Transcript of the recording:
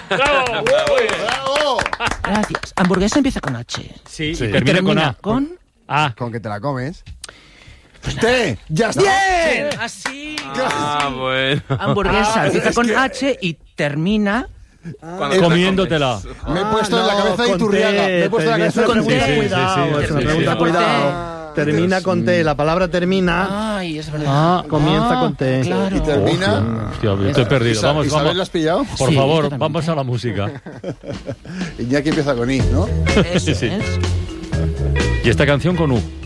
¡Bravo! Gracias. Hamburguesa empieza con H. Sí, Sí. y Y termina con A. A. Con que te la comes. T. Ya está. ¡Bien! Así. Bueno. Hamburguesa empieza es con que- H y termina Comiéndotela. Me he puesto en la cabeza de con Iturriaga. Me he puesto en la cabeza de con pregunta, T. cuidado, es una pregunta, Con T. cuidado. Termina con T, la palabra termina, Ay, es verdad. comienza con T. Claro. Y termina. Hostia, estoy perdido. Vamos, ¿Isabel la has pillado? Por Sí, favor, totalmente. vamos a la música. Iñaki empieza con I, ¿no? Eso Sí. es. Y esta canción con U.